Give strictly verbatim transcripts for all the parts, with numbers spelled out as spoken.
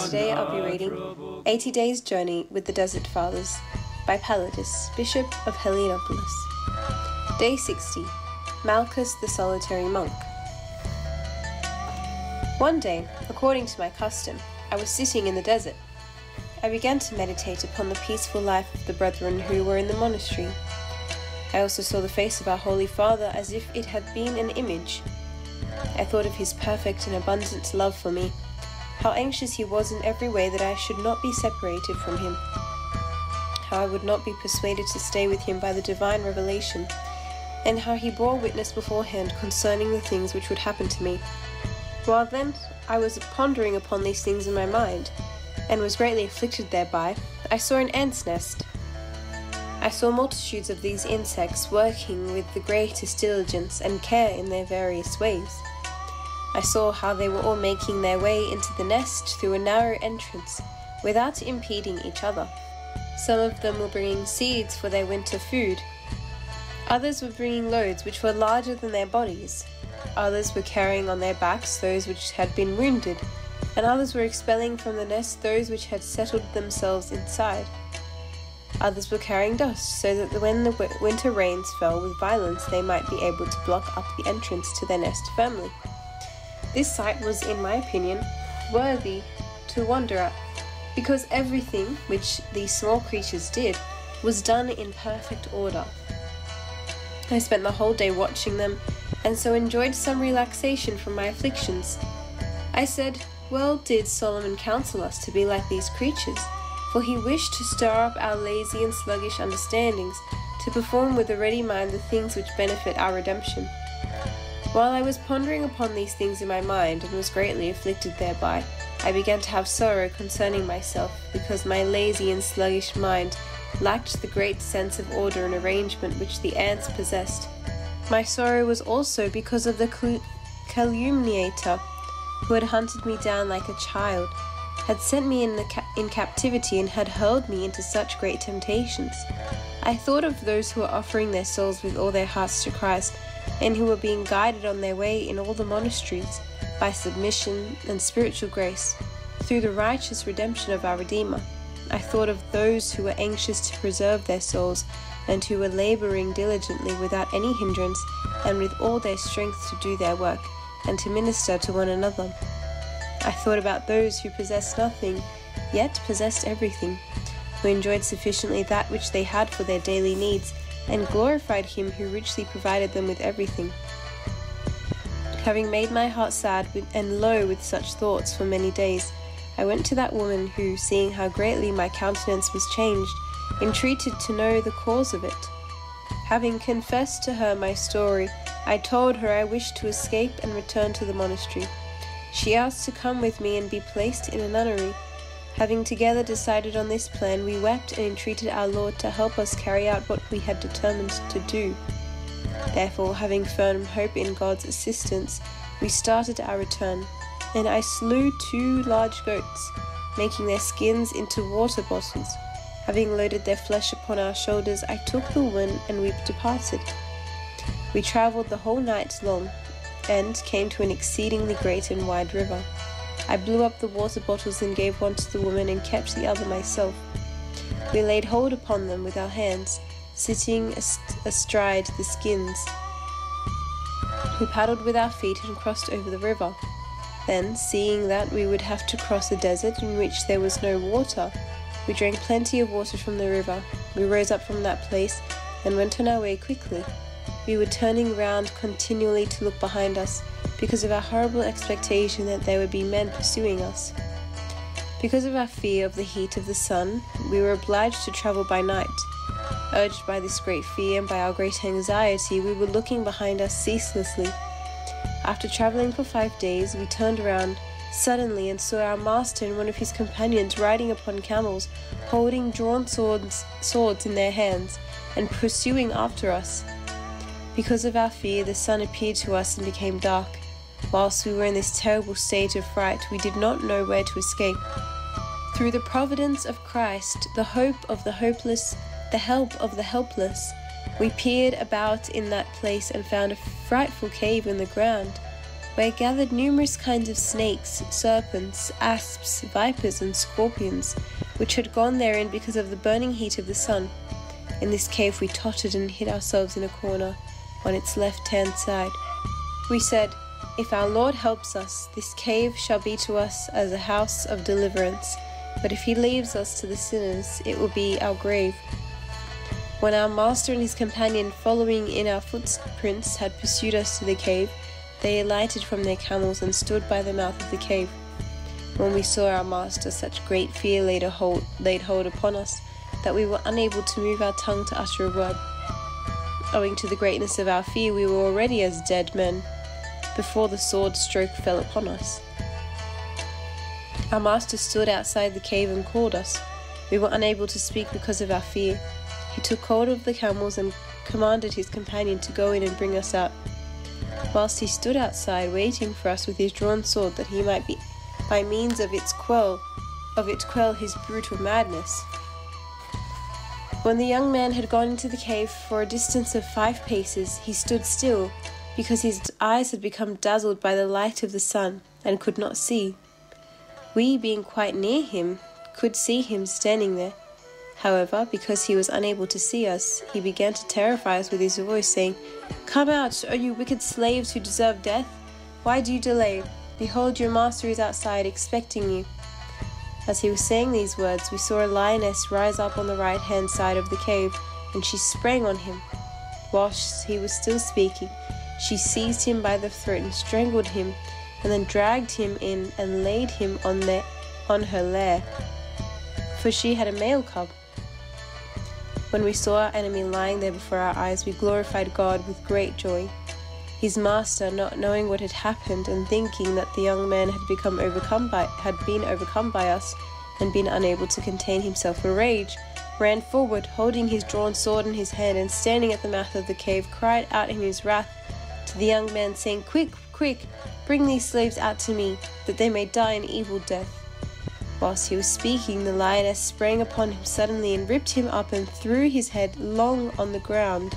Today I'll be reading eighty Days Journey with the Desert Fathers by Palladius, Bishop of Heliopolis. Day sixty. Malchus the Solitary Monk. One day, according to my custom, I was sitting in the desert. I began to meditate upon the peaceful life of the brethren who were in the monastery. I also saw the face of our Holy Father as if it had been an image. I thought of his perfect and abundant love for me, how anxious he was in every way that I should not be separated from him, how I would not be persuaded to stay with him by the divine revelation, and how he bore witness beforehand concerning the things which would happen to me. While then I was pondering upon these things in my mind, and was greatly afflicted thereby, I saw an ant's nest. I saw multitudes of these insects working with the greatest diligence and care in their various ways. I saw how they were all making their way into the nest through a narrow entrance, without impeding each other. Some of them were bringing seeds for their winter food. Others were bringing loads which were larger than their bodies. Others were carrying on their backs those which had been wounded, and others were expelling from the nest those which had settled themselves inside. Others were carrying dust, so that when the winter rains fell with violence they might be able to block up the entrance to their nest firmly. This sight was, in my opinion, worthy to wonder at, because everything which these small creatures did was done in perfect order. I spent the whole day watching them, and so enjoyed some relaxation from my afflictions. I said, well did Solomon counsel us to be like these creatures, for he wished to stir up our lazy and sluggish understandings, to perform with a ready mind the things which benefit our redemption. While I was pondering upon these things in my mind, and was greatly afflicted thereby, I began to have sorrow concerning myself, because my lazy and sluggish mind lacked the great sense of order and arrangement which the ants possessed. My sorrow was also because of the calumniator, who had hunted me down like a child, had sent me in, the ca in captivity, and had hurled me into such great temptations. I thought of those who were offering their souls with all their hearts to Christ, and who were being guided on their way in all the monasteries by submission and spiritual grace, through the righteous redemption of our Redeemer. I thought of those who were anxious to preserve their souls, and who were laboring diligently without any hindrance, and with all their strength to do their work, and to minister to one another. I thought about those who possessed nothing, yet possessed everything, who enjoyed sufficiently that which they had for their daily needs, and glorified him who richly provided them with everything. Having made my heart sad and low with such thoughts for many days, I went to that woman who, seeing how greatly my countenance was changed, entreated to know the cause of it. Having confessed to her my story, I told her I wished to escape and return to the monastery. She asked to come with me and be placed in a nunnery. Having together decided on this plan, we wept and entreated our Lord to help us carry out what we had determined to do. Therefore, having firm hope in God's assistance, we started our return, and I slew two large goats, making their skins into water bottles. Having loaded their flesh upon our shoulders, I took the woman, and we departed. We travelled the whole night long, and came to an exceedingly great and wide river. I blew up the water bottles and gave one to the woman, and kept the other myself. We laid hold upon them with our hands, sitting astride the skins. We paddled with our feet and crossed over the river. Then, seeing that we would have to cross a desert in which there was no water, we drank plenty of water from the river. We rose up from that place and went on our way quickly. We were turning round continually to look behind us, because of our horrible expectation that there would be men pursuing us. Because of our fear of the heat of the sun, we were obliged to travel by night. Urged by this great fear and by our great anxiety, we were looking behind us ceaselessly. After travelling for five days, we turned around suddenly and saw our master and one of his companions riding upon camels, holding drawn swords, swords in their hands, and pursuing after us. Because of our fear, the sun appeared to us and became dark. Whilst we were in this terrible state of fright, we did not know where to escape. Through the providence of Christ, the hope of the hopeless, the help of the helpless, we peered about in that place and found a frightful cave in the ground, where I gathered numerous kinds of snakes, serpents, asps, vipers, and scorpions, which had gone therein because of the burning heat of the sun. In this cave we tottered and hid ourselves in a corner, on its left-hand side. We said, "If our Lord helps us, this cave shall be to us as a house of deliverance, but if he leaves us to the sinners, it will be our grave." When our master and his companion, following in our footprints, had pursued us to the cave, they alighted from their camels and stood by the mouth of the cave. When we saw our master, such great fear laid, a hold, laid hold upon us, that we were unable to move our tongue to utter a word. Owing to the greatness of our fear, we were already as dead men, before the sword stroke fell upon us. Our master stood outside the cave and called us. We were unable to speak because of our fear. He took hold of the camels and commanded his companion to go in and bring us out, whilst he stood outside waiting for us with his drawn sword, that he might be, by means of its quell, of it quell his brutal madness. When the young man had gone into the cave for a distance of five paces, he stood still, because his eyes had become dazzled by the light of the sun, and could not see. We, being quite near him, could see him standing there. However, because he was unable to see us, he began to terrify us with his voice, saying, "Come out, O you wicked slaves who deserve death! Why do you delay? Behold, your master is outside, expecting you." As he was saying these words, we saw a lioness rise up on the right-hand side of the cave, and she sprang on him. Whilst he was still speaking, she seized him by the throat and strangled him, and then dragged him in and laid him on, their, on her lair, for she had a male cub. When we saw our enemy lying there before our eyes, we glorified God with great joy. His master, not knowing what had happened and thinking that the young man had become overcome by had been overcome by us and been unable to contain himself for rage, ran forward, holding his drawn sword in his hand, and standing at the mouth of the cave, cried out in his wrath to the young man, saying, "Quick, quick, bring these slaves out to me, that they may die an evil death." Whilst he was speaking, the lioness sprang upon him suddenly and ripped him up and threw his head long on the ground.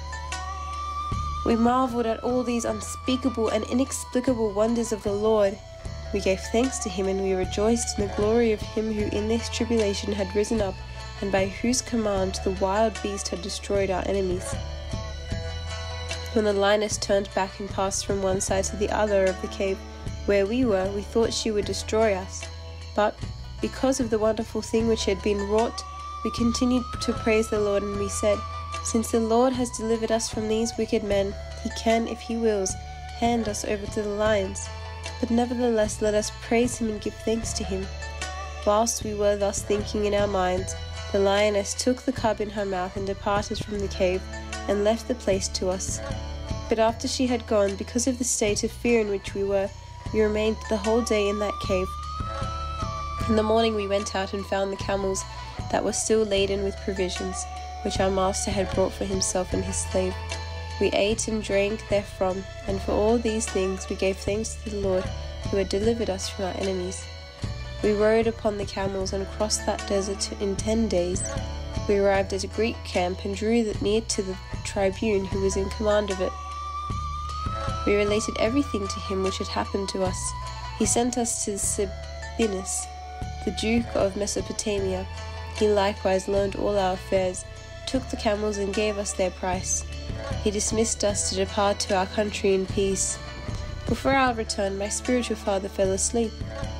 We marveled at all these unspeakable and inexplicable wonders of the Lord. We gave thanks to him, and we rejoiced in the glory of him who in this tribulation had risen up, and by whose command the wild beast had destroyed our enemies. When the lioness turned back and passed from one side to the other of the cave where we were, we thought she would destroy us. But because of the wonderful thing which had been wrought, we continued to praise the Lord, and we said, "Since the Lord has delivered us from these wicked men, he can, if he wills, hand us over to the lions. But nevertheless let us praise him and give thanks to him." Whilst we were thus thinking in our minds, the lioness took the cub in her mouth and departed from the cave, and left the place to us. But after she had gone, because of the state of fear in which we were, we remained the whole day in that cave. In the morning we went out and found the camels that were still laden with provisions, which our master had brought for himself and his slave. We ate and drank therefrom, and for all these things we gave thanks to the Lord, who had delivered us from our enemies. We rode upon the camels and crossed that desert in ten days. We arrived at a Greek camp and drew near to the tribune who was in command of it. We related everything to him which had happened to us. He sent us to Sabinus, the Duke of Mesopotamia. He likewise learned all our affairs, took the camels and gave us their price. He dismissed us to depart to our country in peace. Before our return, my spiritual father fell asleep.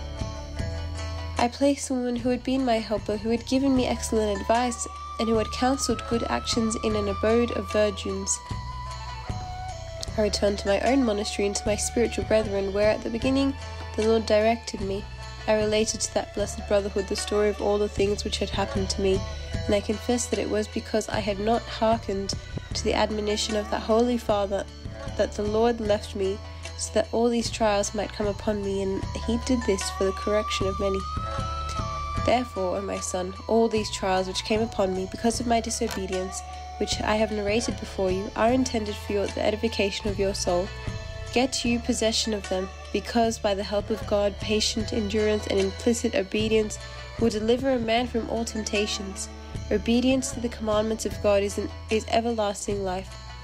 I placed a woman who had been my helper, who had given me excellent advice, and who had counselled good actions in an abode of virgins. I returned to my own monastery and to my spiritual brethren, where at the beginning the Lord directed me. I related to that blessed brotherhood the story of all the things which had happened to me, and I confess that it was because I had not hearkened to the admonition of that Holy Father that the Lord left me, so that all these trials might come upon me, and he did this for the correction of many. Therefore, O my son, all these trials which came upon me because of my disobedience, which I have narrated before you, are intended for your, the edification of your soul. Get you possession of them, because by the help of God, patient endurance and implicit obedience will deliver a man from all temptations. Obedience to the commandments of God is, an, is everlasting life.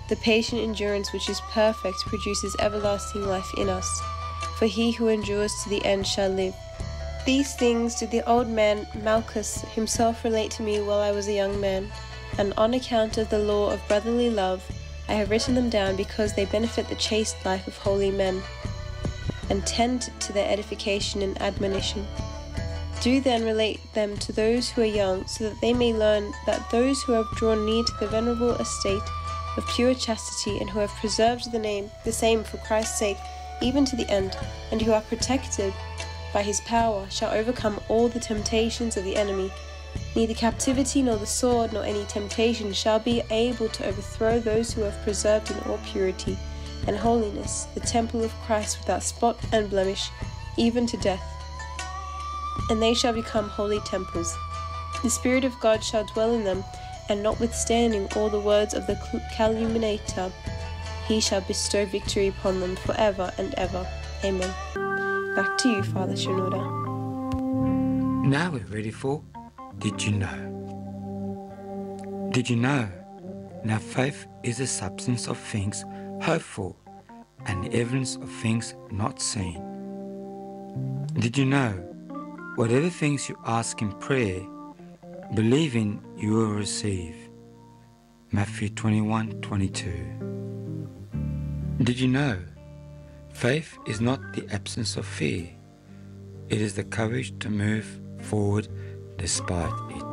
The patient endurance which is perfect produces everlasting life in us, for he who endures to the end shall live. These things did the old man Malchus himself relate to me while I was a young man, and on account of the law of brotherly love, I have written them down because they benefit the chaste life of holy men, and tend to their edification and admonition. Do then relate them to those who are young, so that they may learn that those who have drawn near to the venerable estate of pure chastity, and who have preserved the name, the same for Christ's sake, even to the end, and who are protected by his power, shall overcome all the temptations of the enemy. Neither captivity nor the sword nor any temptation shall be able to overthrow those who have preserved in all purity and holiness the temple of Christ without spot and blemish, even to death. And they shall become holy temples. The Spirit of God shall dwell in them, and notwithstanding all the words of the calumniator, he shall bestow victory upon them for ever and ever. Amen. Back to you, Father Shenouda. Now we're ready for Did You Know? Did you know? Now faith is the substance of things hoped for, and the evidence of things not seen. Did you know? Whatever things you ask in prayer, believing you will receive. Matthew twenty-one twenty-two. Did you know? Faith is not the absence of fear. It is the courage to move forward despite it.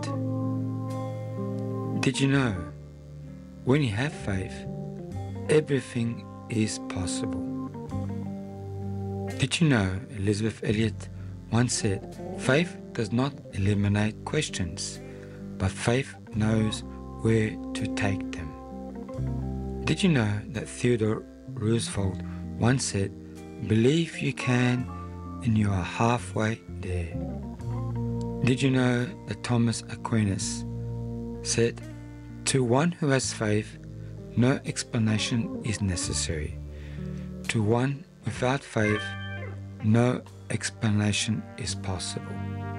Did you know? When you have faith, everything is possible. Did you know Elizabeth Elliot once said, faith does not eliminate questions, but faith knows where to take them. Did you know that Theodore Roosevelt once said, believe you can and you are halfway there? Did you know that Thomas Aquinas said, to one who has faith, no explanation is necessary. To one without faith, no explanation is possible.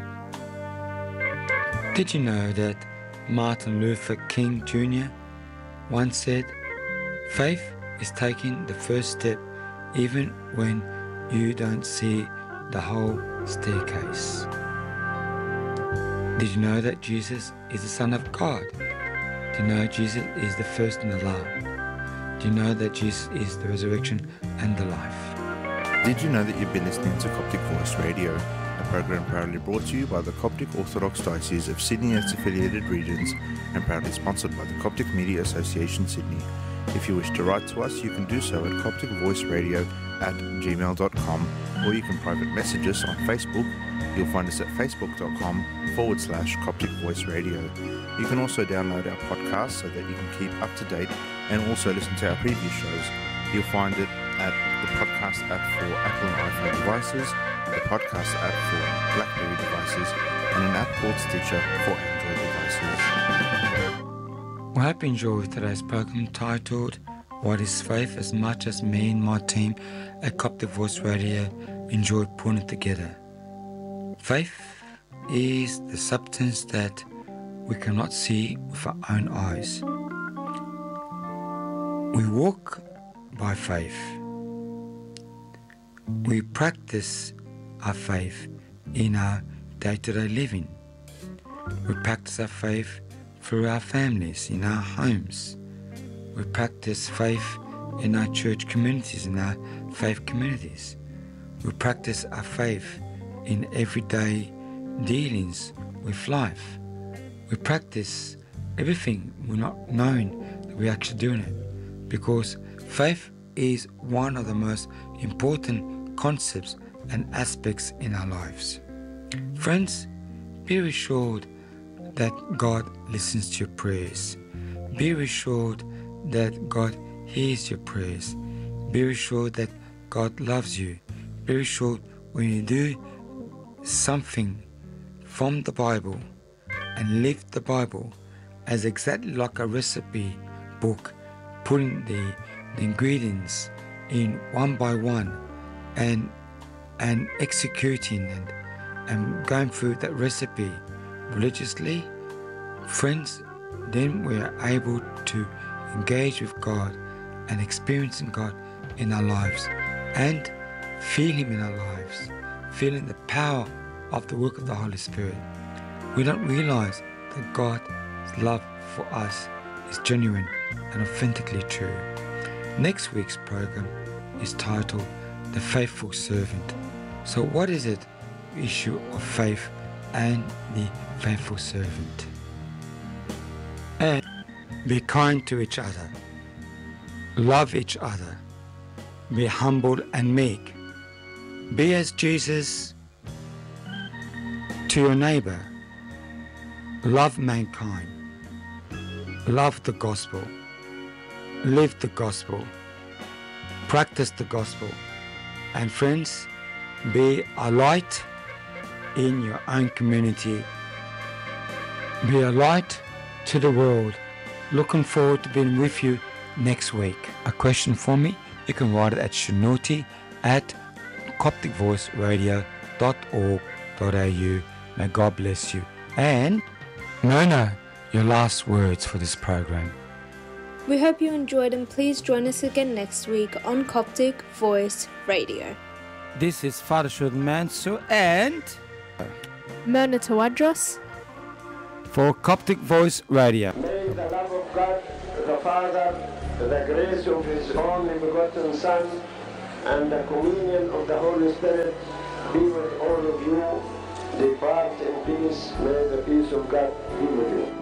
Did you know that Martin Luther King Junior once said, faith is taking the first step even when you don't see the whole staircase. Did you know that Jesus is the Son of God? Do you know Jesus is the first and the last? Do you know that Jesus is the resurrection and the life? Did you know that you've been listening to Coptic Voice Radio, a program proudly brought to you by the Coptic Orthodox Diocese of Sydney and its affiliated regions, and proudly sponsored by the Coptic Media Association Sydney. If you wish to write to us, you can do so at copticvoiceradio at gmail dot com, or you can private message us on Facebook. You'll find us at facebook.com forward slash Coptic Voice Radio. You can also download our podcast so that you can keep up to date and also listen to our previous shows. You'll find it at the podcast app for Apple and iPhone devices, the podcast app for BlackBerry devices, and an app called Stitcher for Android devices. We hope you enjoyed today's program titled What is Faith, as much as me and my team at Coptic Voice Radio enjoyed putting it together. Faith is the substance that we cannot see with our own eyes. We walk by faith. We practice our faith in our day-to-day living. We practice our faith through our families, in our homes. We practice faith in our church communities, in our faith communities. We practice our faith in everyday dealings with life. We practice everything we're not knowing that we're actually doing it, because faith is one of the most important concepts and aspects in our lives. Friends, be assured that God listens to your prayers. Be assured that God hears your prayers. Be assured that God loves you. Be assured when you do something from the Bible and live the Bible as exactly like a recipe book, putting the, the ingredients in one by one and and executing and, and going through that recipe religiously, friends, then we are able to engage with God and experiencing God in our lives and feel Him in our lives, feeling the power of the work of the Holy Spirit, we don't realize that God's love for us is genuine and authentically true. Next week's program is titled The Faithful Servant. So what is it? Issue of faith and the faithful servant. And be kind to each other. Love each other. Be humble and meek. Be as Jesus to your neighbor. Love mankind. Love the gospel. Live the gospel. Practice the gospel. And friends, be a light in your own community. Be a light to the world. Looking forward to being with you next week. A question for me? You can write it at shanuti at coptic voice radio dot org dot a u. May God bless you. And, no, no, your last words for this program. We hope you enjoyed, and please join us again next week on Coptic Voice Radio. This is Father Shurdan Mansur and Myrna Tawadros for Coptic Voice Radio. May the love of God, the Father, the grace of His only begotten Son, and the communion of the Holy Spirit be with all of you. Depart in peace. May the peace of God be with you.